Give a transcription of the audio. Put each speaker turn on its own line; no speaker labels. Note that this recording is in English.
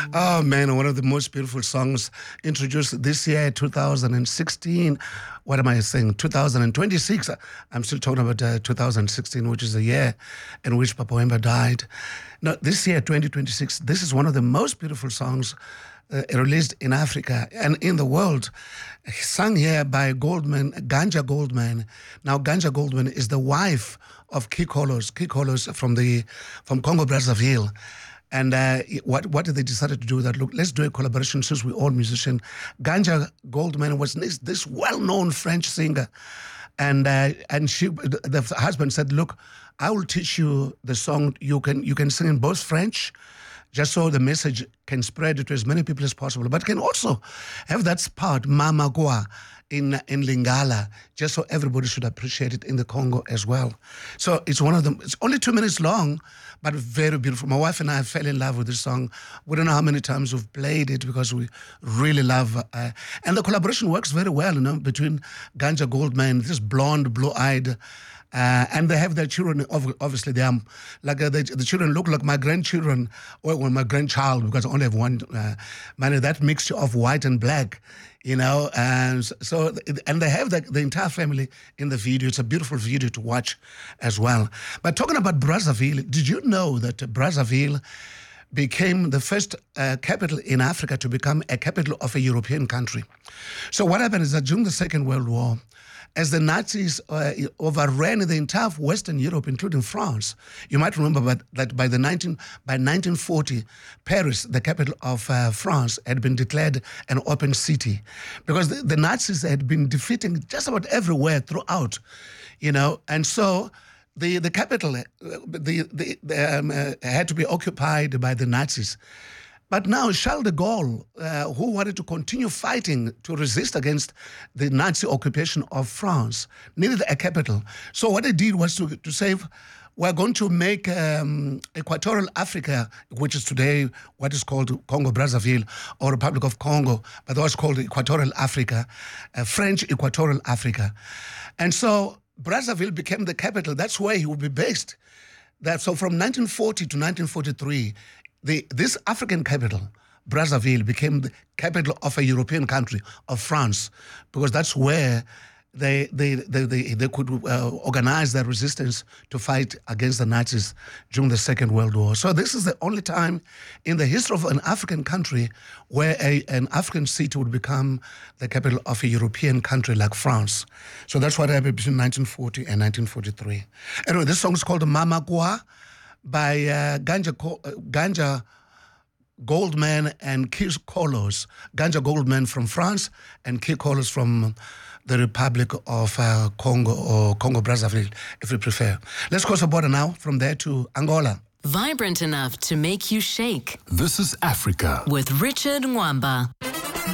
Oh man, one of the most beautiful songs introduced this year, 2016. What am I saying? 2026. I'm still talking about 2016, which is the year in which Papa Wemba died. Now, this year, 2026, this is one of the most beautiful songs released in Africa and in the world, sung here by Goldman, Ganja Goldman. Now, Ganja Goldman is the wife of Kikolos from Congo Brazzaville. And what did they decided to do? That look, let's do a collaboration since we're all musicians. Ganja Goldman was this well-known French singer, and the husband said, "Look, I will teach you the song. You can sing in both French, just so the message can spread to as many people as possible, but can also have that part, Mama Gwa, in Lingala, just so everybody should appreciate it in the Congo as well." So it's one of them. It's only 2 minutes long, but very beautiful. My wife and I fell in love with this song. We don't know how many times we've played it because we really love and the collaboration works very well, between Ganja Goldman, this blonde, blue-eyed, and they have their children. Obviously, they are like the children look like my grandchildren or my grandchild, because I only have one. That mixture of white and black, and so they have the entire family in the video. It's a beautiful video to watch as well. But talking about Brazzaville, did you know that Brazzaville became the first capital in Africa to become a capital of a European country? So what happened is that during the Second World War, as the Nazis overran the entire Western Europe, including France, you might remember that by 1940, Paris, the capital of France, had been declared an open city, because the Nazis had been defeating just about everywhere throughout, and so the capital had to be occupied by the Nazis. But now Charles de Gaulle, who wanted to continue fighting to resist against the Nazi occupation of France, needed a capital. So what they did was to say, we're going to make Equatorial Africa, which is today what is called Congo Brazzaville or Republic of Congo, but that was called Equatorial Africa, French Equatorial Africa. And so Brazzaville became the capital. That's where he would be based. So from 1940 to 1943, this African capital, Brazzaville, became the capital of a European country, of France, because that's where they could organize their resistance to fight against the Nazis during the Second World War. So this is the only time in the history of an African country where an African city would become the capital of a European country like France. So that's what happened between 1940 and 1943. Anyway, this song is called Mama Gwa by Ganja Goldman and Kikolos. Ganja Goldman from France and Kikolos from the Republic of Congo, or Congo Brazzaville, if you prefer. Let's cross the border now from there to Angola.
Vibrant enough to make you shake.
This is Africa
with Richard Mwamba.